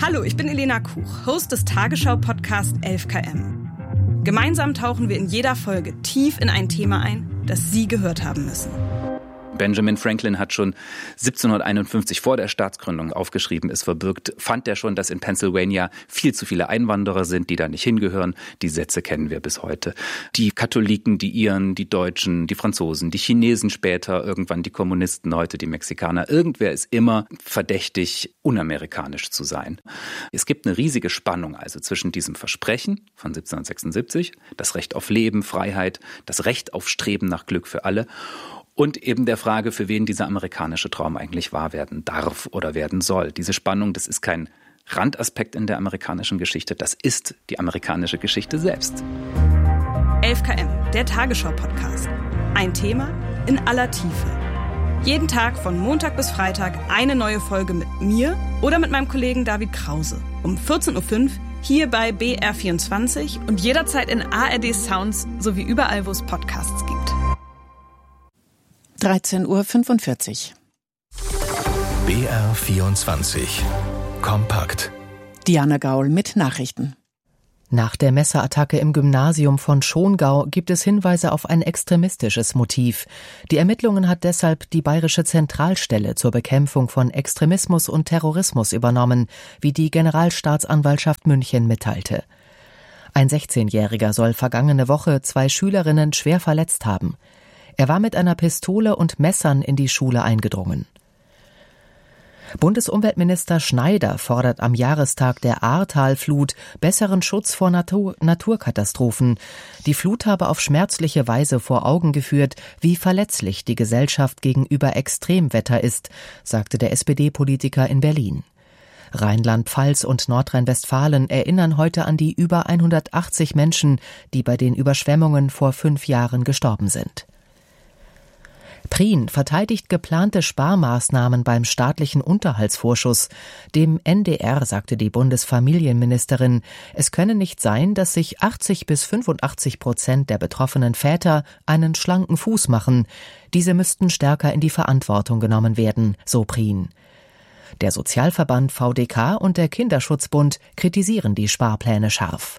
Hallo, ich bin Elena Kuch, Host des Tagesschau-Podcasts 11KM. Gemeinsam tauchen wir in jeder Folge tief in ein Thema ein, das Sie gehört haben müssen. Benjamin Franklin hat schon 1751 vor der Staatsgründung aufgeschrieben, es verbirgt, fand er schon, dass in Pennsylvania viel zu viele Einwanderer sind, die da nicht hingehören. Die Sätze kennen wir bis heute. Die Katholiken, die Iren, die Deutschen, die Franzosen, die Chinesen später, irgendwann die Kommunisten, heute die Mexikaner. Irgendwer ist immer verdächtig, unamerikanisch zu sein. Es gibt eine riesige Spannung also zwischen diesem Versprechen von 1776, das Recht auf Leben, Freiheit, das Recht auf Streben nach Glück für alle, und eben der Frage, für wen dieser amerikanische Traum eigentlich wahr werden darf oder werden soll. Diese Spannung, das ist kein Randaspekt in der amerikanischen Geschichte, das ist die amerikanische Geschichte selbst. 11KM, der Tagesschau-Podcast. Ein Thema in aller Tiefe. Jeden Tag von Montag bis Freitag eine neue Folge mit mir oder mit meinem Kollegen David Krause. Um 14.05 Uhr hier bei BR24 und jederzeit in ARD Sounds sowie überall, wo es Podcasts gibt. 13.45 Uhr. BR24 Kompakt. Diana Gaul mit Nachrichten. Nach der Messerattacke im Gymnasium von Schongau gibt es Hinweise auf ein extremistisches Motiv. Die Ermittlungen hat deshalb die Bayerische Zentralstelle zur Bekämpfung von Extremismus und Terrorismus übernommen, wie die Generalstaatsanwaltschaft München mitteilte. Ein 16-Jähriger soll vergangene Woche 2 Schülerinnen schwer verletzt haben. Er war mit einer Pistole und Messern in die Schule eingedrungen. Bundesumweltminister Schneider fordert am Jahrestag der Ahrtalflut besseren Schutz vor Naturkatastrophen. Die Flut habe auf schmerzliche Weise vor Augen geführt, wie verletzlich die Gesellschaft gegenüber Extremwetter ist, sagte der SPD-Politiker in Berlin. Rheinland-Pfalz und Nordrhein-Westfalen erinnern heute an die über 180 Menschen, die bei den Überschwemmungen vor 5 Jahren gestorben sind. Prien verteidigt geplante Sparmaßnahmen beim staatlichen Unterhaltsvorschuss. Dem NDR sagte die Bundesfamilienministerin, es könne nicht sein, dass sich 80-85% der betroffenen Väter einen schlanken Fuß machen. Diese müssten stärker in die Verantwortung genommen werden, so Prien. Der Sozialverband VDK und der Kinderschutzbund kritisieren die Sparpläne scharf.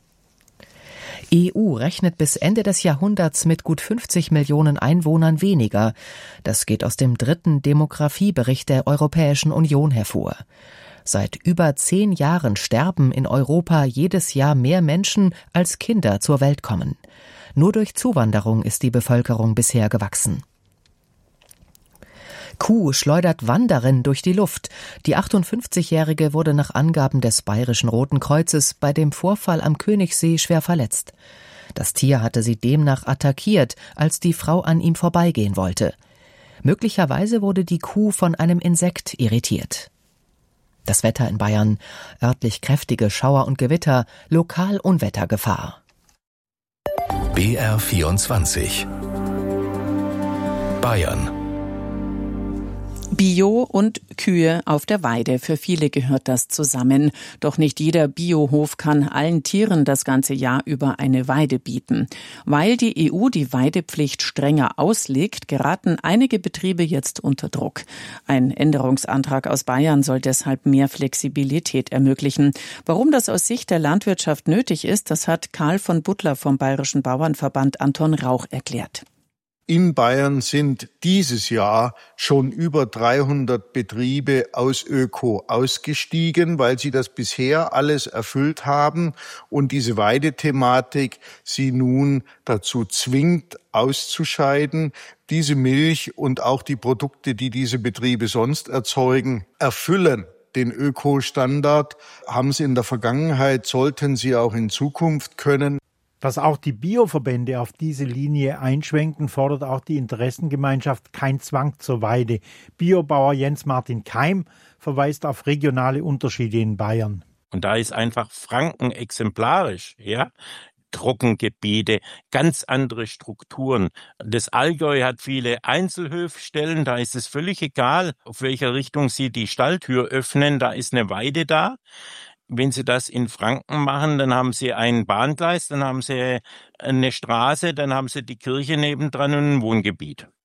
EU rechnet bis Ende des Jahrhunderts mit gut 50 Millionen Einwohnern weniger. Das geht aus dem 3. Demografiebericht der Europäischen Union hervor. Seit über 10 Jahren sterben in Europa jedes Jahr mehr Menschen, als Kinder zur Welt kommen. Nur durch Zuwanderung ist die Bevölkerung bisher gewachsen. Kuh schleudert Wanderin durch die Luft. Die 58-Jährige wurde nach Angaben des Bayerischen Roten Kreuzes bei dem Vorfall am Königssee schwer verletzt. Das Tier hatte sie demnach attackiert, als die Frau an ihm vorbeigehen wollte. Möglicherweise wurde die Kuh von einem Insekt irritiert. Das Wetter in Bayern: örtlich kräftige Schauer und Gewitter, lokal Unwettergefahr. BR24 Bayern. Bio und Kühe auf der Weide. Für viele gehört das zusammen. Doch nicht jeder Biohof kann allen Tieren das ganze Jahr über eine Weide bieten. Weil die EU die Weidepflicht strenger auslegt, geraten einige Betriebe jetzt unter Druck. Ein Änderungsantrag aus Bayern soll deshalb mehr Flexibilität ermöglichen. Warum das aus Sicht der Landwirtschaft nötig ist, das hat Karl von Butler vom Bayerischen Bauernverband Anton Rauch erklärt. In Bayern sind dieses Jahr schon über 300 Betriebe aus Öko ausgestiegen, weil sie das bisher alles erfüllt haben und diese Weidethematik sie nun dazu zwingt, auszuscheiden. Diese Milch und auch die Produkte, die diese Betriebe sonst erzeugen, erfüllen den Ökostandard, haben sie in der Vergangenheit, sollten sie auch in Zukunft können. Dass auch die Bioverbände auf diese Linie einschwenken, fordert auch die Interessengemeinschaft Kein Zwang zur Weide. Biobauer Jens-Martin Keim verweist auf regionale Unterschiede in Bayern. Und da ist einfach Franken exemplarisch, ja. Trockengebiete, ganz andere Strukturen. Das Allgäu hat viele Einzelhöfstellen, da ist es völlig egal, auf welcher Richtung Sie die Stalltür öffnen, da ist eine Weide da. Wenn Sie das in Franken machen, dann haben Sie ein Bahngleis, dann haben Sie eine Straße, dann haben Sie die Kirche nebendran und ein Wohngebiet.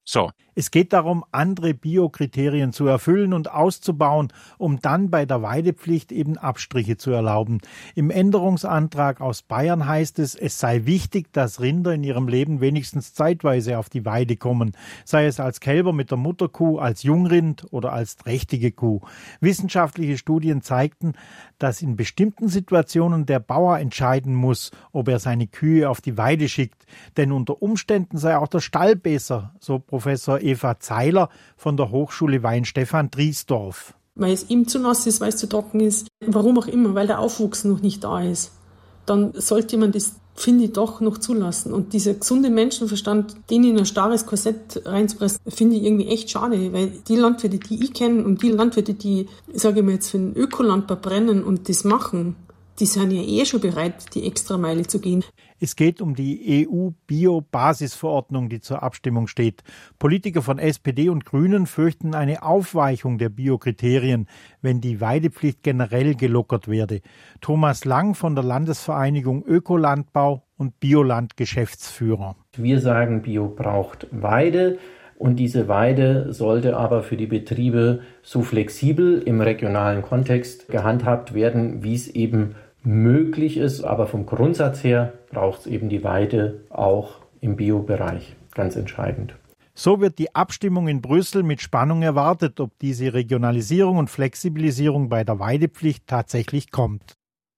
So. Es geht darum, andere Biokriterien zu erfüllen und auszubauen, um dann bei der Weidepflicht eben Abstriche zu erlauben. Im Änderungsantrag aus Bayern heißt es sei wichtig, dass Rinder in ihrem Leben wenigstens zeitweise auf die Weide kommen, sei es als Kälber mit der Mutterkuh, als Jungrind oder als trächtige Kuh. Wissenschaftliche Studien zeigten, dass in bestimmten Situationen der Bauer entscheiden muss, ob er seine Kühe auf die Weide schickt. Denn unter Umständen sei auch der Stall besser, so Professor Eva Zeiler von der Hochschule Weinstefan-Driesdorf. Weil es ihm zu nass ist, weil es zu trocken ist, warum auch immer, weil der Aufwuchs noch nicht da ist. Dann sollte man das, finde ich, doch noch zulassen. Und dieser gesunde Menschenverstand, den in ein starres Korsett reinzupressen, finde ich irgendwie echt schade, weil die Landwirte, die ich kenne und die Landwirte, die, sage ich mal jetzt, für den Ökolandbau brennen und das machen, die sind ja schon bereit, die Extrameile zu gehen. Es geht um die EU-Bio-Basisverordnung, die zur Abstimmung steht. Politiker von SPD und Grünen fürchten eine Aufweichung der Biokriterien, wenn die Weidepflicht generell gelockert werde. Thomas Lang von der Landesvereinigung Ökolandbau und Bioland Geschäftsführer. Wir sagen, Bio braucht Weide. Und diese Weide sollte aber für die Betriebe so flexibel im regionalen Kontext gehandhabt werden, wie es eben möglich ist. Aber vom Grundsatz her braucht es eben die Weide auch im Bio-Bereich. Ganz entscheidend. So wird die Abstimmung in Brüssel mit Spannung erwartet, ob diese Regionalisierung und Flexibilisierung bei der Weidepflicht tatsächlich kommt.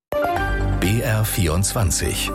BR24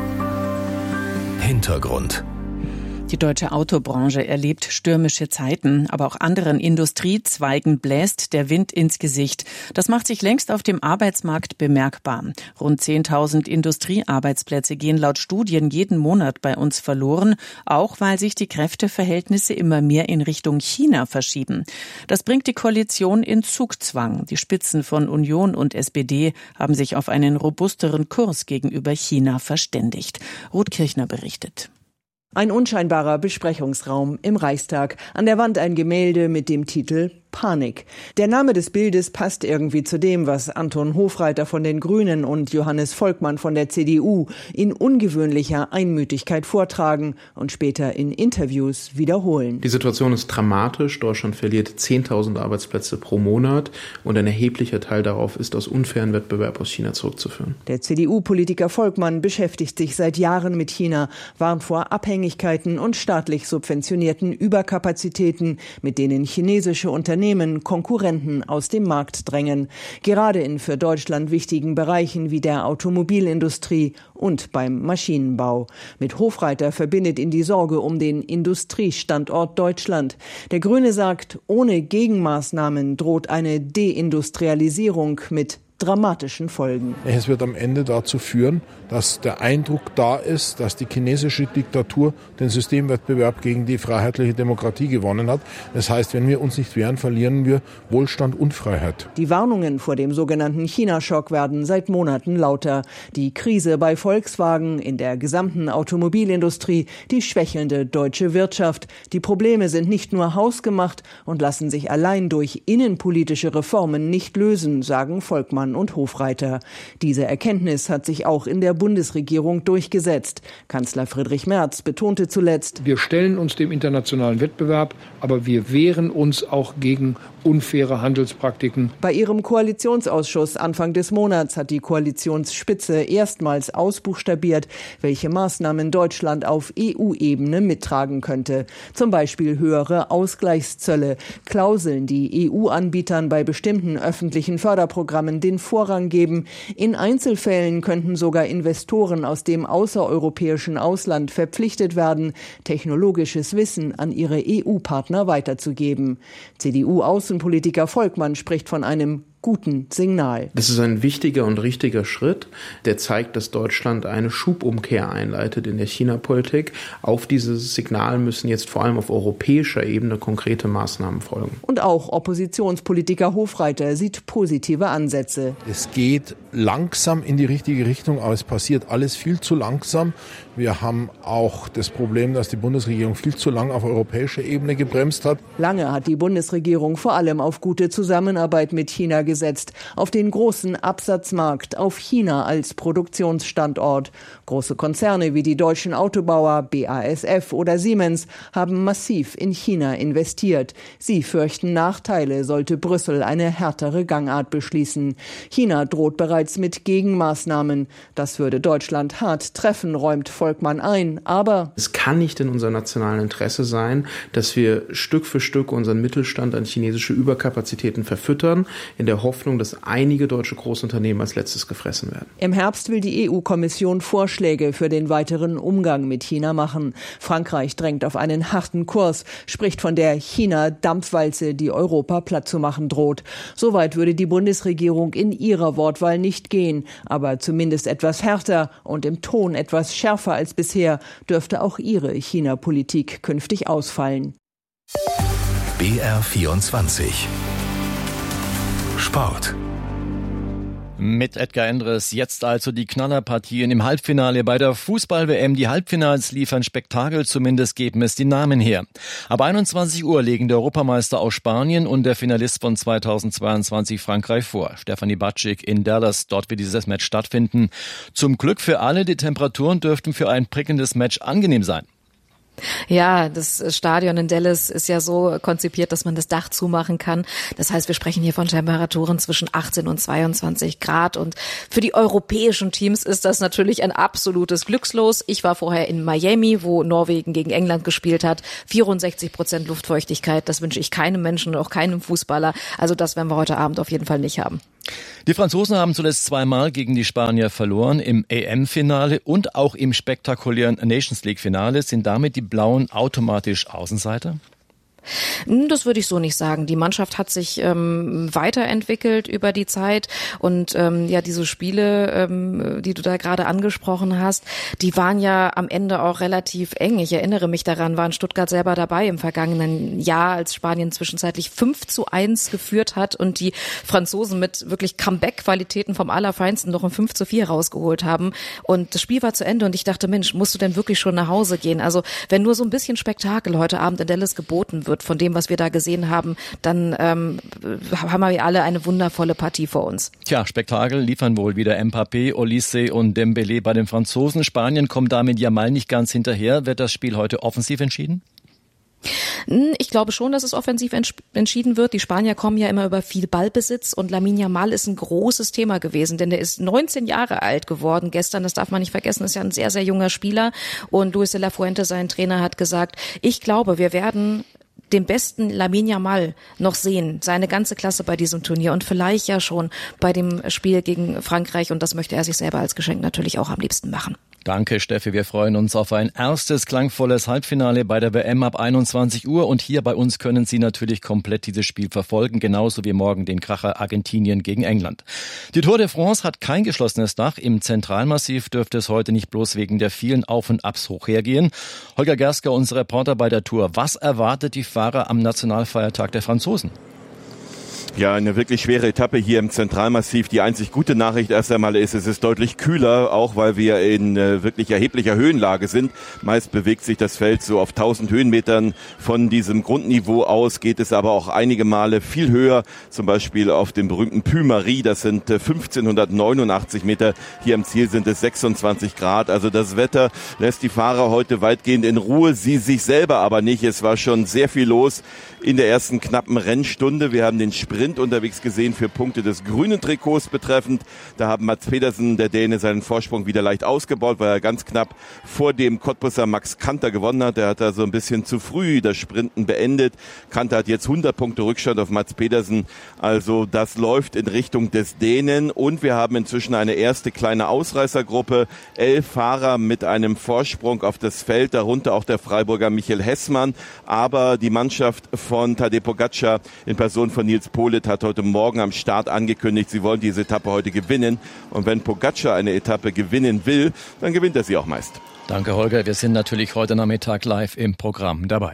Hintergrund. Die deutsche Autobranche erlebt stürmische Zeiten, aber auch anderen Industriezweigen bläst der Wind ins Gesicht. Das macht sich längst auf dem Arbeitsmarkt bemerkbar. Rund 10.000 Industriearbeitsplätze gehen laut Studien jeden Monat bei uns verloren, auch weil sich die Kräfteverhältnisse immer mehr in Richtung China verschieben. Das bringt die Koalition in Zugzwang. Die Spitzen von Union und SPD haben sich auf einen robusteren Kurs gegenüber China verständigt. Ruth Kirchner berichtet. Ein unscheinbarer Besprechungsraum im Reichstag. An der Wand ein Gemälde mit dem Titel Panik. Der Name des Bildes passt irgendwie zu dem, was Anton Hofreiter von den Grünen und Johannes Volkmann von der CDU in ungewöhnlicher Einmütigkeit vortragen und später in Interviews wiederholen. Die Situation ist dramatisch. Deutschland verliert 10.000 Arbeitsplätze pro Monat und ein erheblicher Teil darauf ist aus unfairen Wettbewerb aus China zurückzuführen. Der CDU-Politiker Volkmann beschäftigt sich seit Jahren mit China, warnt vor Abhängigkeiten und staatlich subventionierten Überkapazitäten, mit denen chinesische Unternehmen Konkurrenten aus dem Markt drängen. Gerade in für Deutschland wichtigen Bereichen wie der Automobilindustrie und beim Maschinenbau. Mit Hofreiter verbindet ihn die Sorge um den Industriestandort Deutschland. Der Grüne sagt, ohne Gegenmaßnahmen droht eine Deindustrialisierung mit dramatischen Folgen. Es wird am Ende dazu führen, dass der Eindruck da ist, dass die chinesische Diktatur den Systemwettbewerb gegen die freiheitliche Demokratie gewonnen hat. Das heißt, wenn wir uns nicht wehren, verlieren wir Wohlstand und Freiheit. Die Warnungen vor dem sogenannten China-Schock werden seit Monaten lauter. Die Krise bei Volkswagen, in der gesamten Automobilindustrie, die schwächelnde deutsche Wirtschaft. Die Probleme sind nicht nur hausgemacht und lassen sich allein durch innenpolitische Reformen nicht lösen, sagen Volkmann und Hofreiter. Diese Erkenntnis hat sich auch in der Bundesregierung durchgesetzt. Kanzler Friedrich Merz betonte zuletzt: Wir stellen uns dem internationalen Wettbewerb, aber wir wehren uns auch gegen unfaire Handelspraktiken. Bei ihrem Koalitionsausschuss Anfang des Monats hat die Koalitionsspitze erstmals ausbuchstabiert, welche Maßnahmen Deutschland auf EU-Ebene mittragen könnte. Zum Beispiel höhere Ausgleichszölle, Klauseln, die EU-Anbietern bei bestimmten öffentlichen Förderprogrammen den Vorrang geben. In Einzelfällen könnten sogar Investoren aus dem außereuropäischen Ausland verpflichtet werden, technologisches Wissen an ihre EU-Partner weiterzugeben. CDU-Außenpolitiker Volkmann spricht von einem guten Signal. Das ist ein wichtiger und richtiger Schritt, der zeigt, dass Deutschland eine Schubumkehr einleitet in der China-Politik. Auf dieses Signal müssen jetzt vor allem auf europäischer Ebene konkrete Maßnahmen folgen. Und auch Oppositionspolitiker Hofreiter sieht positive Ansätze. Es geht langsam in die richtige Richtung, aber es passiert alles viel zu langsam. Wir haben auch das Problem, dass die Bundesregierung viel zu lang auf europäischer Ebene gebremst hat. Lange hat die Bundesregierung vor allem auf gute Zusammenarbeit mit China gesetzt, auf den großen Absatzmarkt, auf China als Produktionsstandort. Große Konzerne wie die deutschen Autobauer BASF oder Siemens haben massiv in China investiert. Sie fürchten Nachteile, sollte Brüssel eine härtere Gangart beschließen. China droht bereits mit Gegenmaßnahmen. Das würde Deutschland hart treffen, räumt Volkmann ein. Aber es kann nicht in unserem nationalen Interesse sein, dass wir Stück für Stück unseren Mittelstand an chinesische Überkapazitäten verfüttern, in der Hoffnung, dass einige deutsche Großunternehmen als letztes gefressen werden. Im Herbst will die EU-Kommission Vorschläge für den weiteren Umgang mit China machen. Frankreich drängt auf einen harten Kurs, spricht von der China-Dampfwalze, die Europa platt zu machen droht. Soweit würde die Bundesregierung in ihrer Wortwahl nicht gehen, aber zumindest etwas härter und im Ton etwas schärfer als bisher dürfte auch ihre China-Politik künftig ausfallen. BR24 Sport. Mit Edgar Endres jetzt also die Knallerpartien im Halbfinale bei der Fußball-WM. Die Halbfinals liefern Spektakel, zumindest geben es die Namen her. Ab 21 Uhr legen der Europameister aus Spanien und der Finalist von 2022 Frankreich vor. Stefanie Batschik in Dallas, dort wird dieses Match stattfinden. Zum Glück für alle, die Temperaturen dürften für ein prickelndes Match angenehm sein. Ja, das Stadion in Dallas ist ja so konzipiert, dass man das Dach zumachen kann. Das heißt, wir sprechen hier von Temperaturen zwischen 18 und 22 Grad. Und für die europäischen Teams ist das natürlich ein absolutes Glückslos. Ich war vorher in Miami, wo Norwegen gegen England gespielt hat. 64% Luftfeuchtigkeit, das wünsche ich keinem Menschen und auch keinem Fußballer. Also das werden wir heute Abend auf jeden Fall nicht haben. Die Franzosen haben zuletzt zweimal gegen die Spanier verloren, im EM-Finale und auch im spektakulären Nations-League-Finale. Sind damit die Blauen automatisch Außenseiter? Das würde ich so nicht sagen. Die Mannschaft hat sich weiterentwickelt über die Zeit und ja, diese Spiele, die du da gerade angesprochen hast, die waren ja am Ende auch relativ eng. Ich erinnere mich daran, war in Stuttgart selber dabei im vergangenen Jahr, als Spanien zwischenzeitlich 5:1 geführt hat und die Franzosen mit wirklich Comeback-Qualitäten vom Allerfeinsten noch ein 5:4 rausgeholt haben. Und das Spiel war zu Ende und ich dachte, Mensch, musst du denn wirklich schon nach Hause gehen? Also wenn nur so ein bisschen Spektakel heute Abend in Dallas geboten wird, von dem, was wir da gesehen haben, dann haben wir alle eine wundervolle Partie vor uns. Tja, Spektakel liefern wohl wieder Mbappé, Olise und Dembélé bei den Franzosen. Spanien kommt damit ja mal nicht ganz hinterher. Wird das Spiel heute offensiv entschieden? Ich glaube schon, dass es offensiv entschieden wird. Die Spanier kommen ja immer über viel Ballbesitz und Lamine Yamal ist ein großes Thema gewesen, denn der ist 19 Jahre alt geworden gestern. Das darf man nicht vergessen, ist ja ein sehr, sehr junger Spieler und Luis de la Fuente, sein Trainer, hat gesagt, ich glaube, wir werden den besten Lamine Yamal noch sehen, seine ganze Klasse bei diesem Turnier und vielleicht ja schon bei dem Spiel gegen Frankreich und das möchte er sich selber als Geschenk natürlich auch am liebsten machen. Danke, Steffi. Wir freuen uns auf ein erstes klangvolles Halbfinale bei der WM ab 21 Uhr. Und hier bei uns können Sie natürlich komplett dieses Spiel verfolgen, genauso wie morgen den Kracher Argentinien gegen England. Die Tour de France hat kein geschlossenes Dach. Im Zentralmassiv dürfte es heute nicht bloß wegen der vielen Auf- und Abs hoch hergehen. Holger Gersker, unser Reporter bei der Tour. Was erwartet die Fahrer am Nationalfeiertag der Franzosen? Ja, eine wirklich schwere Etappe hier im Zentralmassiv. Die einzig gute Nachricht erst einmal ist, es ist deutlich kühler, auch weil wir in wirklich erheblicher Höhenlage sind. Meist bewegt sich das Feld so auf 1000 Höhenmetern von diesem Grundniveau aus, geht es aber auch einige Male viel höher, zum Beispiel auf dem berühmten Puy Marie, das sind 1589 Meter. Hier im Ziel sind es 26 Grad. Also das Wetter lässt die Fahrer heute weitgehend in Ruhe, sie sich selber aber nicht. Es war schon sehr viel los in der ersten knappen Rennstunde. Wir haben den Sprint unterwegs gesehen für Punkte des grünen Trikots betreffend. Da haben Mads Pedersen, der Däne, seinen Vorsprung wieder leicht ausgebaut, weil er ganz knapp vor dem Cottbusser Max Kanter gewonnen hat. Der hat da so ein bisschen zu früh das Sprinten beendet. Kanter hat jetzt 100 Punkte Rückstand auf Mads Pedersen. Also das läuft in Richtung des Dänen. Und wir haben inzwischen eine erste kleine Ausreißergruppe. 11 Fahrer mit einem Vorsprung auf das Feld, darunter auch der Freiburger Michael Hessmann. Aber die Mannschaft von Tadej Pogačar in Person von Nils Politt hat heute Morgen am Start angekündigt, sie wollen diese Etappe heute gewinnen. Und wenn Pogačar eine Etappe gewinnen will, dann gewinnt er sie auch meist. Danke, Holger. Wir sind natürlich heute Nachmittag live im Programm dabei.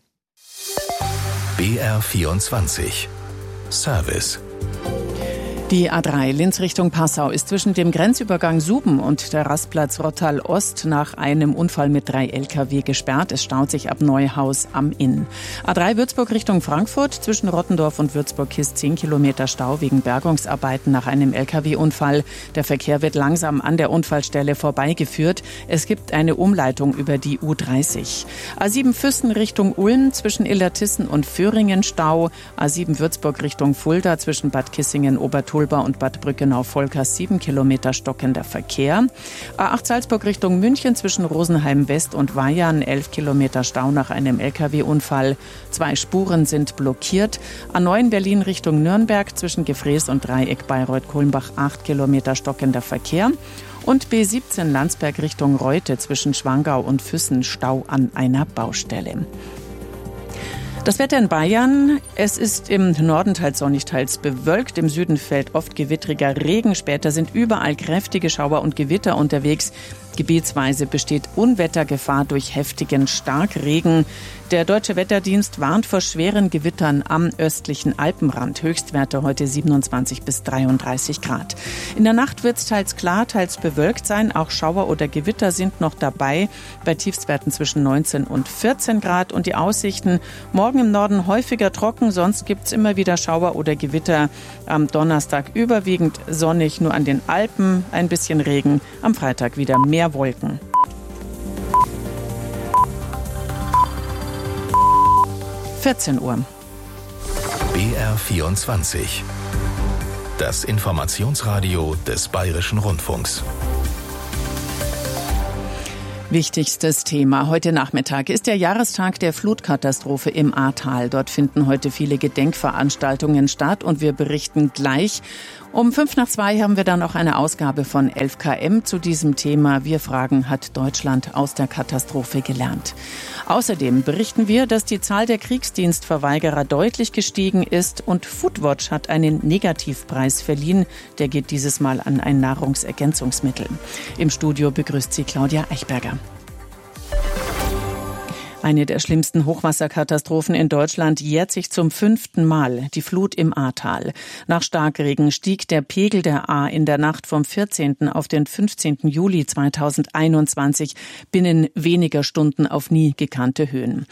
BR24 Service. Die A3 Linz Richtung Passau ist zwischen dem Grenzübergang Suben und der Rastplatz Rottal Ost nach einem Unfall mit 3 Lkw gesperrt. Es staut sich ab Neuhaus am Inn. A3 Würzburg Richtung Frankfurt zwischen Rottendorf und Würzburg-Kist 10 Kilometer Stau wegen Bergungsarbeiten nach einem Lkw-Unfall. Der Verkehr wird langsam an der Unfallstelle vorbeigeführt. Es gibt eine Umleitung über die U30. A7 Füssen Richtung Ulm zwischen Illertissen und Föhringen Stau. A7 Würzburg Richtung Fulda zwischen Bad Kissingen, Obertulba und Bad Brückenau-Volkers 7 Kilometer stockender Verkehr. A8 Salzburg Richtung München zwischen Rosenheim West und Weyern 11 Kilometer Stau nach einem Lkw-Unfall. 2 Spuren sind blockiert. A9 Berlin Richtung Nürnberg zwischen Gefrees und Dreieck Bayreuth-Kulmbach 8 Kilometer stockender Verkehr. Und B17 Landsberg Richtung Reute zwischen Schwangau und Füssen Stau an einer Baustelle. Das Wetter in Bayern, es ist im Norden teils sonnig, teils bewölkt. Im Süden fällt oft gewittriger Regen. Später sind überall kräftige Schauer und Gewitter unterwegs. Gebietsweise besteht Unwettergefahr durch heftigen Starkregen. Der Deutsche Wetterdienst warnt vor schweren Gewittern am östlichen Alpenrand. Höchstwerte heute 27 bis 33 Grad. In der Nacht wird es teils klar, teils bewölkt sein. Auch Schauer oder Gewitter sind noch dabei. Bei Tiefstwerten zwischen 19 und 14 Grad. Und die Aussichten morgen im Norden häufiger trocken. Sonst gibt es immer wieder Schauer oder Gewitter. Am Donnerstag überwiegend sonnig, nur an den Alpen ein bisschen Regen. Am Freitag wieder mehr Wolken. Uhr. BR 24. Das Informationsradio des Bayerischen Rundfunks. Wichtigstes Thema heute Nachmittag ist der Jahrestag der Flutkatastrophe im Ahrtal. Dort finden heute viele Gedenkveranstaltungen statt und wir berichten gleich. Um 1:05 haben wir dann auch eine Ausgabe von 11KM zu diesem Thema. Wir fragen, hat Deutschland aus der Katastrophe gelernt? Außerdem berichten wir, dass die Zahl der Kriegsdienstverweigerer deutlich gestiegen ist und Foodwatch hat einen Negativpreis verliehen. Der geht dieses Mal an ein Nahrungsergänzungsmittel. Im Studio begrüßt sie Claudia Eichberger. Eine der schlimmsten Hochwasserkatastrophen in Deutschland jährt sich zum 5. Mal, die Flut im Ahrtal. Nach Starkregen stieg der Pegel der Ahr in der Nacht vom 14. auf den 15. Juli 2021 binnen weniger Stunden auf nie gekannte Höhen.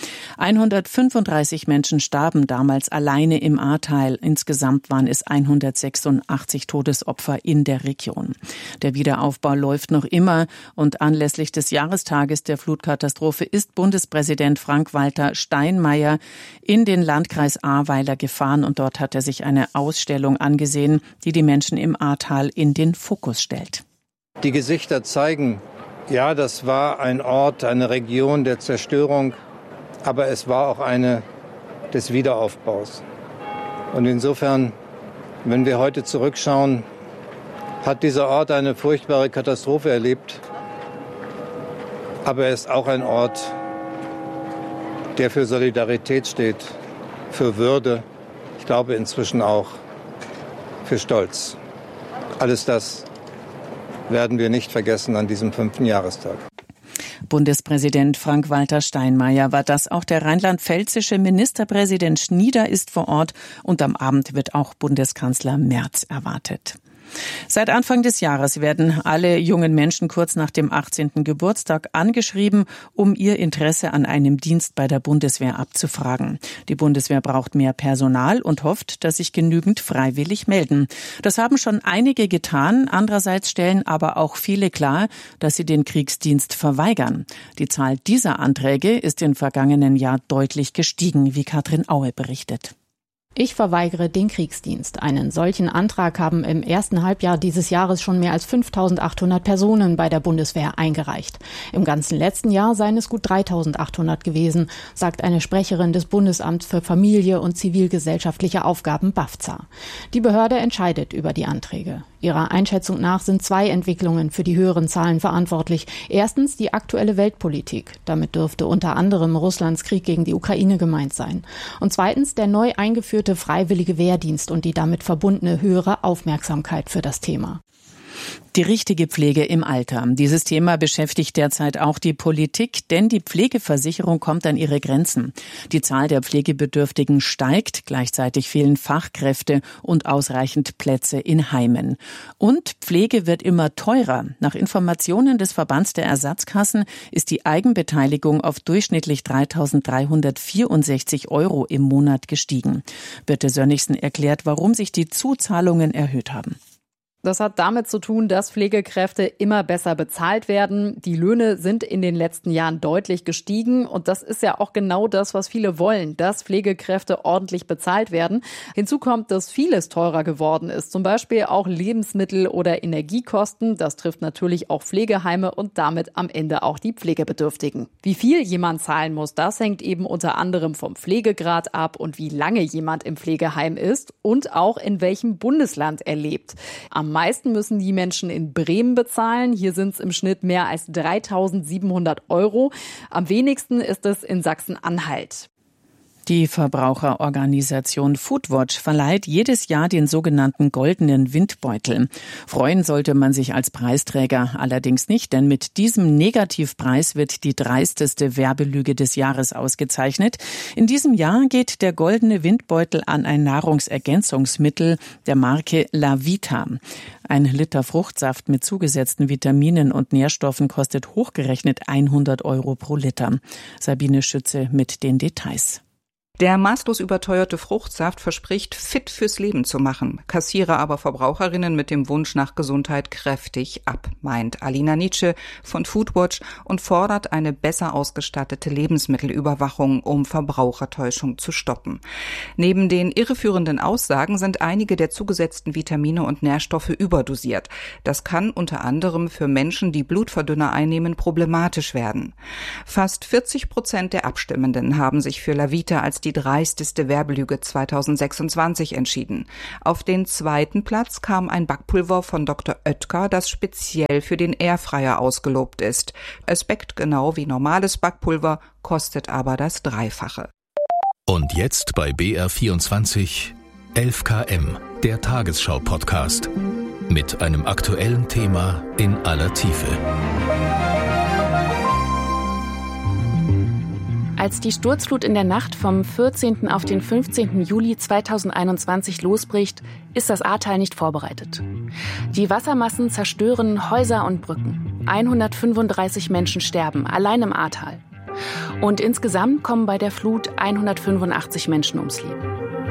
135 Menschen starben damals alleine im Ahrtal. Insgesamt waren es 186 Todesopfer in der Region. Der Wiederaufbau läuft noch immer und anlässlich des Jahrestages der Flutkatastrophe ist Bundespräsident Frank-Walter Steinmeier in den Landkreis Ahrweiler gefahren und dort hat er sich eine Ausstellung angesehen, die die Menschen im Ahrtal in den Fokus stellt. Die Gesichter zeigen, ja, das war ein Ort, eine Region der Zerstörung, aber es war auch eine des Wiederaufbaus. Und insofern, wenn wir heute zurückschauen, hat dieser Ort eine furchtbare Katastrophe erlebt, aber er ist auch ein Ort, der für Solidarität steht, für Würde, ich glaube inzwischen auch für Stolz. Alles das werden wir nicht vergessen an diesem 5. Jahrestag. Bundespräsident Frank-Walter Steinmeier war das. Auch der rheinland-pfälzische Ministerpräsident Schnieder ist vor Ort und am Abend wird auch Bundeskanzler Merz erwartet. Seit Anfang des Jahres werden alle jungen Menschen kurz nach dem 18. Geburtstag angeschrieben, um ihr Interesse an einem Dienst bei der Bundeswehr abzufragen. Die Bundeswehr braucht mehr Personal und hofft, dass sich genügend freiwillig melden. Das haben schon einige getan. Andererseits stellen aber auch viele klar, dass sie den Kriegsdienst verweigern. Die Zahl dieser Anträge ist im vergangenen Jahr deutlich gestiegen, wie Katrin Aue berichtet. Ich verweigere den Kriegsdienst. Einen solchen Antrag haben im ersten Halbjahr dieses Jahres schon mehr als 5.800 Personen bei der Bundeswehr eingereicht. Im ganzen letzten Jahr seien es gut 3.800 gewesen, sagt eine Sprecherin des Bundesamts für Familie und zivilgesellschaftliche Aufgaben BAFZA. Die Behörde entscheidet über die Anträge. Ihrer Einschätzung nach sind 2 Entwicklungen für die höheren Zahlen verantwortlich. Erstens die aktuelle Weltpolitik. Damit dürfte unter anderem Russlands Krieg gegen die Ukraine gemeint sein. Und zweitens der neu eingeführte freiwillige Wehrdienst und die damit verbundene höhere Aufmerksamkeit für das Thema. Die richtige Pflege im Alter. Dieses Thema beschäftigt derzeit auch die Politik, denn die Pflegeversicherung kommt an ihre Grenzen. Die Zahl der Pflegebedürftigen steigt, gleichzeitig fehlen Fachkräfte und ausreichend Plätze in Heimen. Und Pflege wird immer teurer. Nach Informationen des Verbands der Ersatzkassen ist die Eigenbeteiligung auf durchschnittlich 3.364 € im Monat gestiegen. Birte Sönnigsen erklärt, warum sich die Zuzahlungen erhöht haben. Das hat damit zu tun, dass Pflegekräfte immer besser bezahlt werden. Die Löhne sind in den letzten Jahren deutlich gestiegen. Und das ist ja auch genau das, was viele wollen, dass Pflegekräfte ordentlich bezahlt werden. Hinzu kommt, dass vieles teurer geworden ist. Zum Beispiel auch Lebensmittel oder Energiekosten. Das trifft natürlich auch Pflegeheime und damit am Ende auch die Pflegebedürftigen. Wie viel jemand zahlen muss, das hängt eben unter anderem vom Pflegegrad ab und wie lange jemand im Pflegeheim ist und auch in welchem Bundesland er lebt. Am meisten müssen die Menschen in Bremen bezahlen. Hier sind es im Schnitt mehr als 3.700 €. Am wenigsten ist es in Sachsen-Anhalt. Die Verbraucherorganisation Foodwatch verleiht jedes Jahr den sogenannten Goldenen Windbeutel. Freuen sollte man sich als Preisträger allerdings nicht, denn mit diesem Negativpreis wird die dreisteste Werbelüge des Jahres ausgezeichnet. In diesem Jahr geht der Goldene Windbeutel an ein Nahrungsergänzungsmittel der Marke LaVita. Ein Liter Fruchtsaft mit zugesetzten Vitaminen und Nährstoffen kostet hochgerechnet 100 € pro Liter. Sabine Schütze mit den Details. Der maßlos überteuerte Fruchtsaft verspricht, fit fürs Leben zu machen, kassiere aber Verbraucherinnen mit dem Wunsch nach Gesundheit kräftig ab, meint Alina Nietzsche von Foodwatch und fordert eine besser ausgestattete Lebensmittelüberwachung, um Verbrauchertäuschung zu stoppen. Neben den irreführenden Aussagen sind einige der zugesetzten Vitamine und Nährstoffe überdosiert. Das kann unter anderem für Menschen, die Blutverdünner einnehmen, problematisch werden. Fast 40% der Abstimmenden haben sich für LaVita als die dreisteste Werbelüge 2026 entschieden. Auf den zweiten Platz kam ein Backpulver von Dr. Oetker, das speziell für den Airfryer ausgelobt ist. Es backt genau wie normales Backpulver, kostet aber das Dreifache. Und jetzt bei BR24 11 km, der Tagesschau-Podcast. Mit einem aktuellen Thema in aller Tiefe. Als die Sturzflut in der Nacht vom 14. auf den 15. Juli 2021 losbricht, ist das Ahrtal nicht vorbereitet. Die Wassermassen zerstören Häuser und Brücken. 135 Menschen sterben, allein im Ahrtal. Und insgesamt kommen bei der Flut 185 Menschen ums Leben.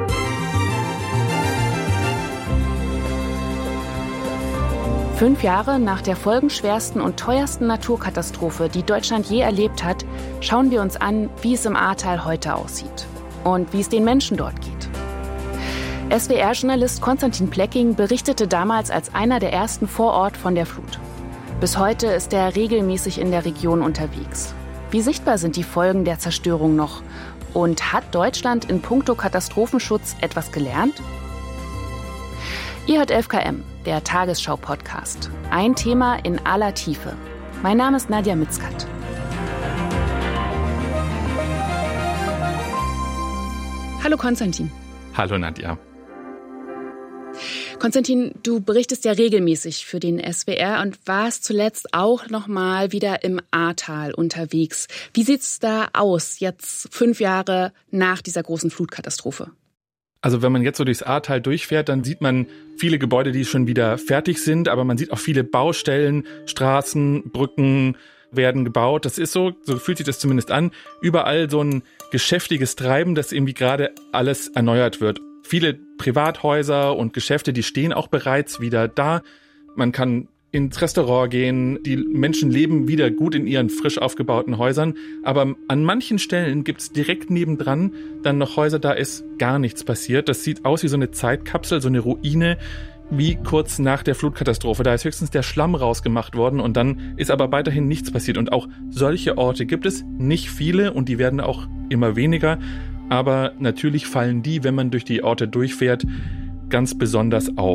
Fünf Jahre nach der folgenschwersten und teuersten Naturkatastrophe, die Deutschland je erlebt hat, schauen wir uns an, wie es im Ahrtal heute aussieht und wie es den Menschen dort geht. SWR-Journalist Konstantin Plecking berichtete damals als einer der ersten vor Ort von der Flut. Bis heute ist er regelmäßig in der Region unterwegs. Wie sichtbar sind die Folgen der Zerstörung noch? Und hat Deutschland in puncto Katastrophenschutz etwas gelernt? Ihr hört 11 km, der Tagesschau-Podcast. Ein Thema in aller Tiefe. Mein Name ist Nadja Mitzkat. Hallo Konstantin. Hallo Nadja. Konstantin, du berichtest ja regelmäßig für den SWR und warst zuletzt auch noch mal wieder im Ahrtal unterwegs. Wie sieht's da aus, jetzt 5 Jahre nach dieser großen Flutkatastrophe? Also wenn man jetzt so durchs Ahrtal durchfährt, dann sieht man viele Gebäude, die schon wieder fertig sind, aber man sieht auch viele Baustellen, Straßen, Brücken werden gebaut. Das ist so fühlt sich das zumindest an, überall so ein geschäftiges Treiben, dass irgendwie gerade alles erneuert wird. Viele Privathäuser und Geschäfte, die stehen auch bereits wieder da. Man kann ins Restaurant gehen, die Menschen leben wieder gut in ihren frisch aufgebauten Häusern, aber an manchen Stellen gibt's direkt nebendran dann noch Häuser, da ist gar nichts passiert. Das sieht aus wie so eine Zeitkapsel, so eine Ruine, wie kurz nach der Flutkatastrophe. Da ist höchstens der Schlamm rausgemacht worden und dann ist aber weiterhin nichts passiert. Und auch solche Orte gibt es nicht viele und die werden auch immer weniger, aber natürlich fallen die, wenn man durch die Orte durchfährt, ganz besonders auf.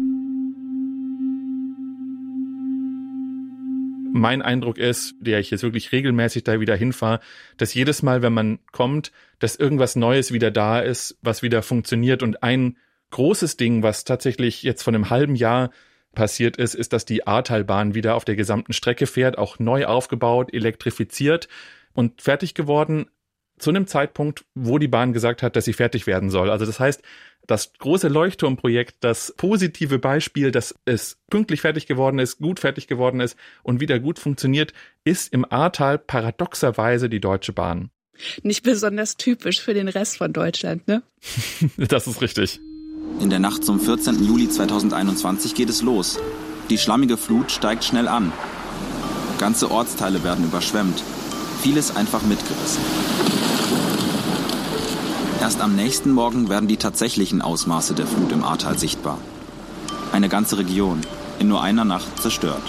Mein Eindruck ist, der ich jetzt wirklich regelmäßig da wieder hinfahre, dass jedes Mal, wenn man kommt, dass irgendwas Neues wieder da ist, was wieder funktioniert. Und ein großes Ding, was tatsächlich jetzt vor einem halben Jahr passiert ist, dass die Ahrtalbahn wieder auf der gesamten Strecke fährt, auch neu aufgebaut, elektrifiziert und fertig geworden zu einem Zeitpunkt, wo die Bahn gesagt hat, dass sie fertig werden soll. Also das heißt, das große Leuchtturmprojekt, das positive Beispiel, dass es pünktlich fertig geworden ist, gut fertig geworden ist und wieder gut funktioniert, ist im Ahrtal paradoxerweise die Deutsche Bahn. Nicht besonders typisch für den Rest von Deutschland, ne? Das ist richtig. In der Nacht zum 14. Juli 2021 geht es los. Die schlammige Flut steigt schnell an. Ganze Ortsteile werden überschwemmt. Vieles einfach mitgerissen. Erst am nächsten Morgen werden die tatsächlichen Ausmaße der Flut im Ahrtal sichtbar. Eine ganze Region, in nur einer Nacht zerstört.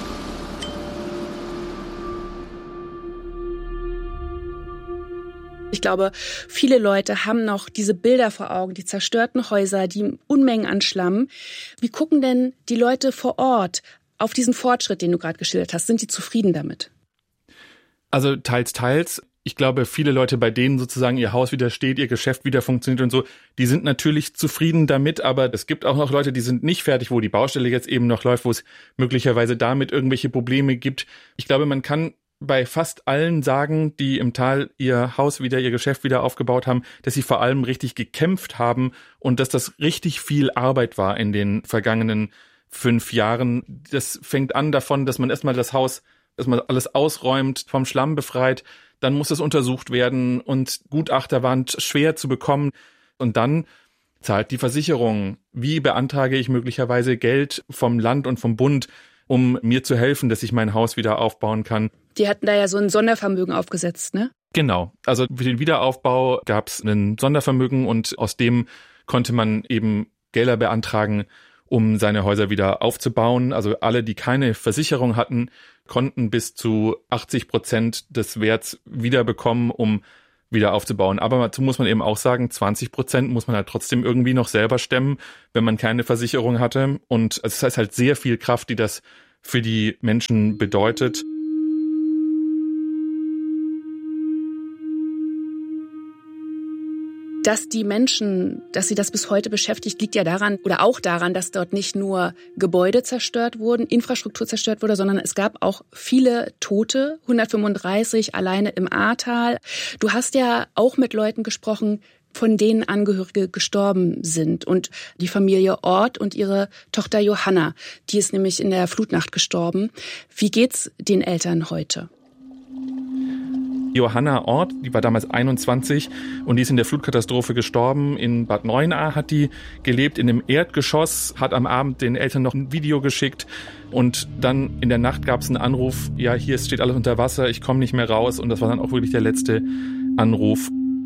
Ich glaube, viele Leute haben noch diese Bilder vor Augen, die zerstörten Häuser, die Unmengen an Schlamm. Wie gucken denn die Leute vor Ort auf diesen Fortschritt, den du gerade geschildert hast? Sind die zufrieden damit? Also teils. Ich glaube, viele Leute, bei denen sozusagen ihr Haus wieder steht, ihr Geschäft wieder funktioniert und so, die sind natürlich zufrieden damit, aber es gibt auch noch Leute, die sind nicht fertig, wo die Baustelle jetzt eben noch läuft, wo es möglicherweise damit irgendwelche Probleme gibt. Ich glaube, man kann bei fast allen sagen, die im Tal ihr Haus wieder, ihr Geschäft wieder aufgebaut haben, dass sie vor allem richtig gekämpft haben und dass das richtig viel Arbeit war in den vergangenen 5 Jahren. Das fängt an davon, dass man erstmal das Haus, erstmal alles ausräumt, vom Schlamm befreit, dann muss es untersucht werden und Gutachter waren schwer zu bekommen. Und dann zahlt die Versicherung. Wie beantrage ich möglicherweise Geld vom Land und vom Bund, um mir zu helfen, dass ich mein Haus wieder aufbauen kann? Die hatten da ja so ein Sondervermögen aufgesetzt, ne? Genau. Also für den Wiederaufbau gab es ein Sondervermögen und aus dem konnte man eben Gelder beantragen, um seine Häuser wieder aufzubauen. Also alle, die keine Versicherung hatten, konnten bis zu 80% des Werts wiederbekommen, um wieder aufzubauen. Aber dazu muss man eben auch sagen, 20% muss man halt trotzdem irgendwie noch selber stemmen, wenn man keine Versicherung hatte. Und es heißt halt sehr viel Kraft, die das für die Menschen bedeutet. Dass die Menschen, dass sie das bis heute beschäftigt, liegt ja daran oder auch daran, dass dort nicht nur Gebäude zerstört wurden, Infrastruktur zerstört wurde, sondern es gab auch viele Tote, 135 alleine im Ahrtal. Du hast ja auch mit Leuten gesprochen, von denen Angehörige gestorben sind und die Familie Ort und ihre Tochter Johanna, die ist nämlich in der Flutnacht gestorben. Wie geht's den Eltern heute? Johanna Ort, die war damals 21 und die ist in der Flutkatastrophe gestorben. In Bad Neuenahr hat die gelebt, in einem Erdgeschoss, hat am Abend den Eltern noch ein Video geschickt und dann in der Nacht gab es einen Anruf, ja, hier steht alles unter Wasser, ich komme nicht mehr raus, und das war dann auch wirklich der letzte Anruf.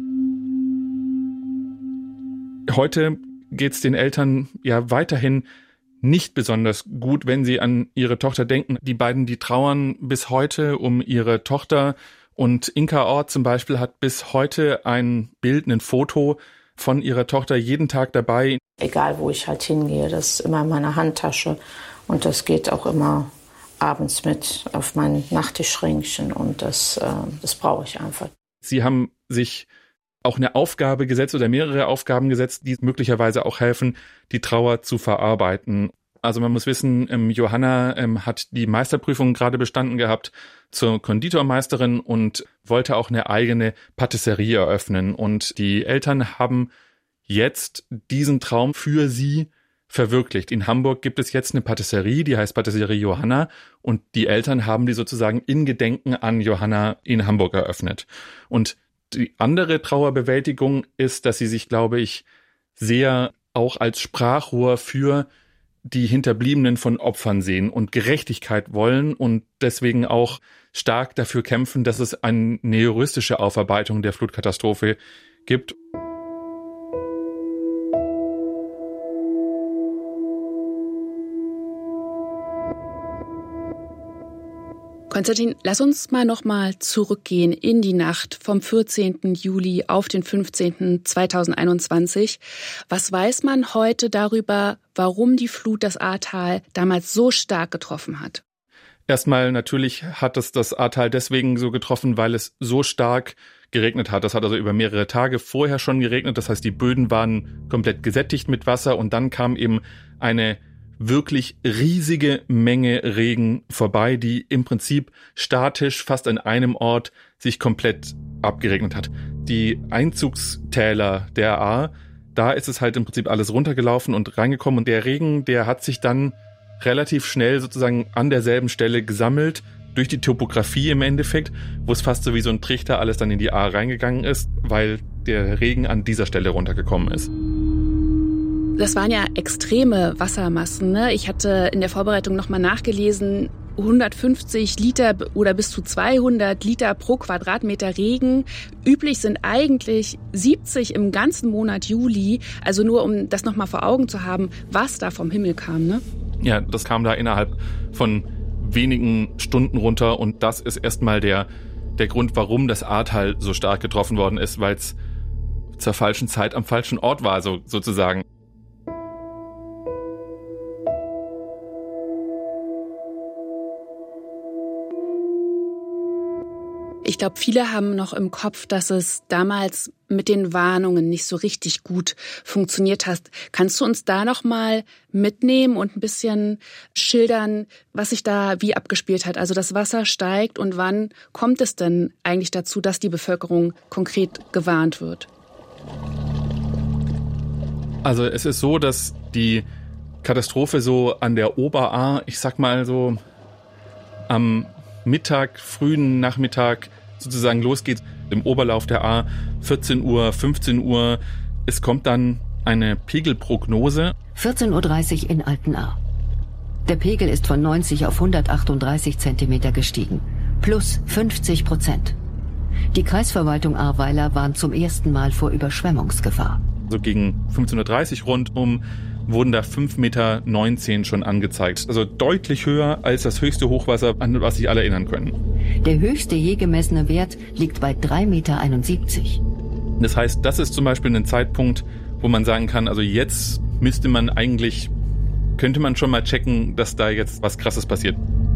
Heute geht's den Eltern ja weiterhin nicht besonders gut, wenn sie an ihre Tochter denken. Die beiden, die trauern bis heute um ihre Tochter. Und Inka Ort zum Beispiel hat bis heute ein Bild, ein Foto von ihrer Tochter jeden Tag dabei. Egal, wo ich halt hingehe, das ist immer in meiner Handtasche. Und das geht auch immer abends mit auf mein Nachttischschränkchen. Und das brauche ich einfach. Sie haben sich auch eine Aufgabe gesetzt oder mehrere Aufgaben gesetzt, die möglicherweise auch helfen, die Trauer zu verarbeiten. Also man muss wissen, Johanna hat die Meisterprüfung gerade bestanden gehabt zur Konditormeisterin und wollte auch eine eigene Patisserie eröffnen. Und die Eltern haben jetzt diesen Traum für sie verwirklicht. In Hamburg gibt es jetzt eine Patisserie, die heißt Patisserie Johanna. Und die Eltern haben die sozusagen in Gedenken an Johanna in Hamburg eröffnet. Und die andere Trauerbewältigung ist, dass sie sich, glaube ich, sehr auch als Sprachrohr für die Hinterbliebenen von Opfern sehen und Gerechtigkeit wollen und deswegen auch stark dafür kämpfen, dass es eine juristische Aufarbeitung der Flutkatastrophe gibt. Konstantin, lass uns noch mal zurückgehen in die Nacht vom 14. Juli auf den 15. 2021. Was weiß man heute darüber, warum die Flut das Ahrtal damals so stark getroffen hat? Erstmal natürlich hat es das Ahrtal deswegen so getroffen, weil es so stark geregnet hat. Das hat also über mehrere Tage vorher schon geregnet. Das heißt, die Böden waren komplett gesättigt mit Wasser und dann kam eben eine wirklich riesige Menge Regen vorbei, die im Prinzip statisch fast an einem Ort sich komplett abgeregnet hat. Die Einzugstäler der Ahr, da ist es halt im Prinzip alles runtergelaufen und reingekommen und der Regen, der hat sich dann relativ schnell sozusagen an derselben Stelle gesammelt, durch die Topografie im Endeffekt, wo es fast so wie so ein Trichter alles dann in die Ahr reingegangen ist, weil der Regen an dieser Stelle runtergekommen ist. Das waren ja extreme Wassermassen, ne? Ich hatte in der Vorbereitung nochmal nachgelesen, 150 Liter oder bis zu 200 Liter pro Quadratmeter Regen. Üblich sind eigentlich 70 im ganzen Monat Juli. Also nur um das nochmal vor Augen zu haben, was da vom Himmel kam, ne? Ja, das kam da innerhalb von wenigen Stunden runter und das ist erstmal der Grund, warum das Ahrtal so stark getroffen worden ist, weil es zur falschen Zeit am falschen Ort war, sozusagen. Ich glaube, viele haben noch im Kopf, dass es damals mit den Warnungen nicht so richtig gut funktioniert hat. Kannst du uns da noch mal mitnehmen und ein bisschen schildern, was sich da wie abgespielt hat? Also das Wasser steigt und wann kommt es denn eigentlich dazu, dass die Bevölkerung konkret gewarnt wird? Also es ist so, dass die Katastrophe so an der Oberahr, ich sag mal so am Mittag, frühen Nachmittag sozusagen losgeht, im Oberlauf der Ahr, 14 Uhr, 15 Uhr. Es kommt dann eine Pegelprognose. 14.30 Uhr in Altenahr. Der Pegel ist von 90 auf 138 Zentimeter gestiegen. Plus 50%. Die Kreisverwaltung Ahrweiler warnt zum ersten Mal vor Überschwemmungsgefahr. So gegen 15.30 Uhr rundum wurden da 5,19 Meter schon angezeigt. Also deutlich höher als das höchste Hochwasser, an was sich alle erinnern können. Der höchste je gemessene Wert liegt bei 3,71 Meter. Das heißt, das ist zum Beispiel ein Zeitpunkt, wo man sagen kann, also jetzt könnte man schon mal checken, dass da jetzt was Krasses passiert.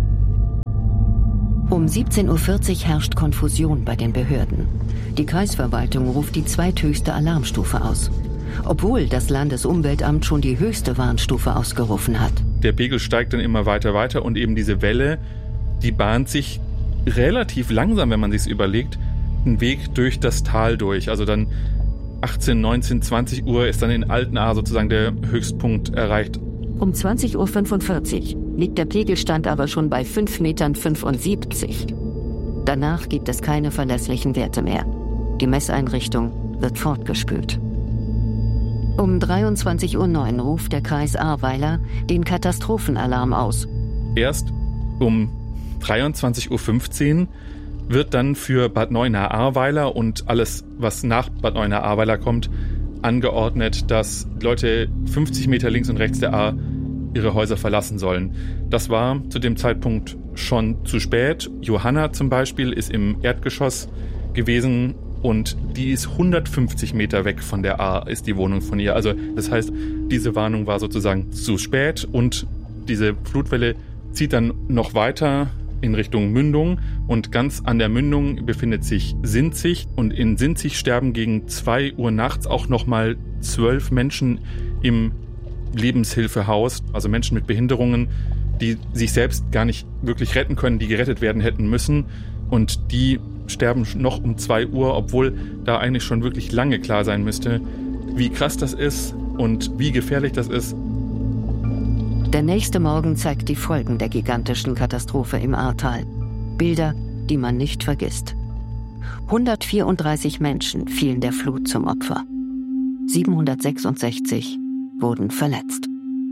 Um 17.40 Uhr herrscht Konfusion bei den Behörden. Die Kreisverwaltung ruft die zweithöchste Alarmstufe aus, obwohl das Landesumweltamt schon die höchste Warnstufe ausgerufen hat. Der Pegel steigt dann immer weiter und eben diese Welle, die bahnt sich relativ langsam, wenn man sich's überlegt, einen Weg durch das Tal durch. Also dann 18, 19, 20 Uhr ist dann in Altenahr sozusagen der Höchstpunkt erreicht. Um 20.45 Uhr liegt der Pegelstand aber schon bei 5,75 Metern. Danach gibt es keine verlässlichen Werte mehr. Die Messeinrichtung wird fortgespült. Um 23.09 Uhr ruft der Kreis Ahrweiler den Katastrophenalarm aus. Erst um 23.15 Uhr wird dann für Bad Neuenahr-Ahrweiler und alles, was nach Bad Neuenahr-Ahrweiler kommt, angeordnet, dass Leute 50 Meter links und rechts der Ahr ihre Häuser verlassen sollen. Das war zu dem Zeitpunkt schon zu spät. Johanna zum Beispiel ist im Erdgeschoss gewesen und die ist 150 Meter weg von der Ahr, ist die Wohnung von ihr. Also das heißt, diese Warnung war sozusagen zu spät und diese Flutwelle zieht dann noch weiter in Richtung Mündung und ganz an der Mündung befindet sich Sinzig und in Sinzig sterben gegen 2 Uhr nachts auch nochmal 12 Menschen im Lebenshilfehaus, also Menschen mit Behinderungen, die sich selbst gar nicht wirklich retten können, die gerettet werden hätten müssen und die sterben noch um 2 Uhr, obwohl da eigentlich schon wirklich lange klar sein müsste, wie krass das ist und wie gefährlich das ist. Der nächste Morgen zeigt die Folgen der gigantischen Katastrophe im Ahrtal. Bilder, die man nicht vergisst. 134 Menschen fielen der Flut zum Opfer. 766 wurden verletzt.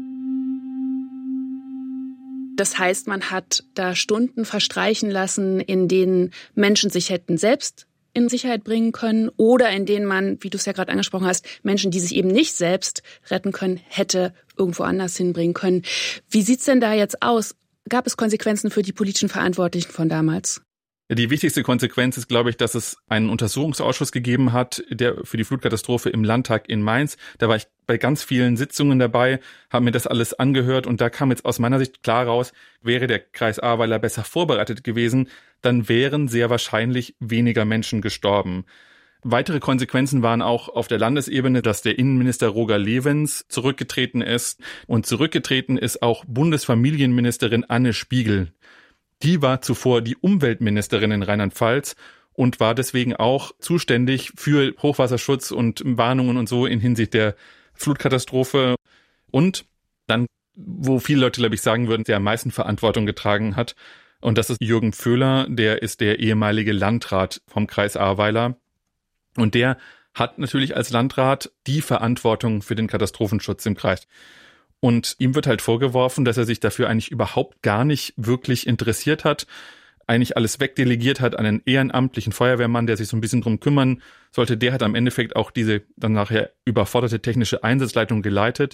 Das heißt, man hat da Stunden verstreichen lassen, in denen Menschen sich hätten selbst in Sicherheit bringen können oder in denen man, wie du es ja gerade angesprochen hast, Menschen, die sich eben nicht selbst retten können, hätte irgendwo anders hinbringen können. Wie sieht's denn da jetzt aus? Gab es Konsequenzen für die politischen Verantwortlichen von damals? Die wichtigste Konsequenz ist, glaube ich, dass es einen Untersuchungsausschuss gegeben hat, der für die Flutkatastrophe im Landtag in Mainz. Da war ich bei ganz vielen Sitzungen dabei, habe mir das alles angehört und da kam jetzt aus meiner Sicht klar raus, wäre der Kreis Ahrweiler besser vorbereitet gewesen, dann wären sehr wahrscheinlich weniger Menschen gestorben. Weitere Konsequenzen waren auch auf der Landesebene, dass der Innenminister Roger Lewens zurückgetreten ist. Und zurückgetreten ist auch Bundesfamilienministerin Anne Spiegel. Die war zuvor die Umweltministerin in Rheinland-Pfalz und war deswegen auch zuständig für Hochwasserschutz und Warnungen und so in Hinsicht der Flutkatastrophe. Und dann, wo viele Leute, glaube ich, sagen würden, der am meisten Verantwortung getragen hat. Und das ist Jürgen Pföhler, der ist der ehemalige Landrat vom Kreis Ahrweiler. Und der hat natürlich als Landrat die Verantwortung für den Katastrophenschutz im Kreis. Und ihm wird halt vorgeworfen, dass er sich dafür eigentlich überhaupt gar nicht wirklich interessiert hat, eigentlich alles wegdelegiert hat an einen ehrenamtlichen Feuerwehrmann, der sich so ein bisschen drum kümmern sollte. Der hat am Endeffekt auch diese dann nachher überforderte technische Einsatzleitung geleitet.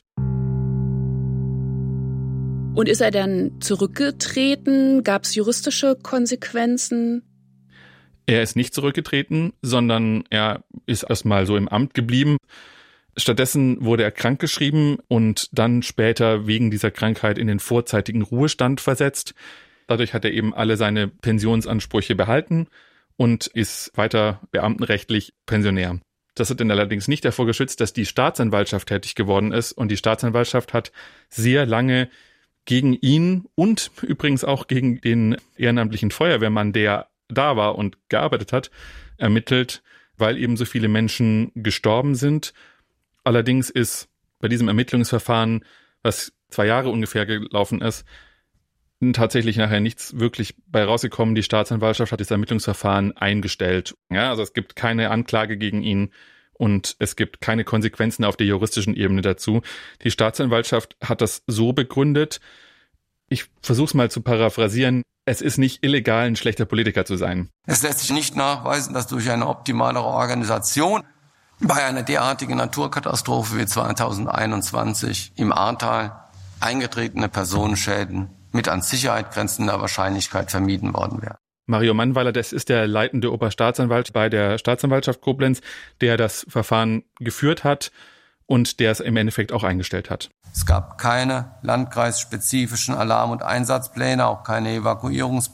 Und ist er dann zurückgetreten? Gab es juristische Konsequenzen? Er ist nicht zurückgetreten, sondern er ist erstmal so im Amt geblieben. Stattdessen wurde er krankgeschrieben und dann später wegen dieser Krankheit in den vorzeitigen Ruhestand versetzt. Dadurch hat er eben alle seine Pensionsansprüche behalten und ist weiter beamtenrechtlich Pensionär. Das hat ihn allerdings nicht davor geschützt, dass die Staatsanwaltschaft tätig geworden ist. Und die Staatsanwaltschaft hat sehr lange gegen ihn und übrigens auch gegen den ehrenamtlichen Feuerwehrmann, der da war und gearbeitet hat, ermittelt, weil eben so viele Menschen gestorben sind. Allerdings ist bei diesem Ermittlungsverfahren, was 2 Jahre ungefähr gelaufen ist, tatsächlich nachher nichts wirklich bei rausgekommen. Die Staatsanwaltschaft hat das Ermittlungsverfahren eingestellt. Ja, also es gibt keine Anklage gegen ihn und es gibt keine Konsequenzen auf der juristischen Ebene dazu. Die Staatsanwaltschaft hat das so begründet, ich versuche es mal zu paraphrasieren, es ist nicht illegal, ein schlechter Politiker zu sein. Es lässt sich nicht nachweisen, dass durch eine optimalere Organisation bei einer derartigen Naturkatastrophe wie 2021 im Ahrtal eingetretene Personenschäden mit an Sicherheit grenzender Wahrscheinlichkeit vermieden worden wären. Mario Mannweiler, das ist der leitende Oberstaatsanwalt bei der Staatsanwaltschaft Koblenz, der das Verfahren geführt hat und der es im Endeffekt auch eingestellt hat. Es gab keine landkreisspezifischen Alarm- und Einsatzpläne, auch keine Evakuierungspläne.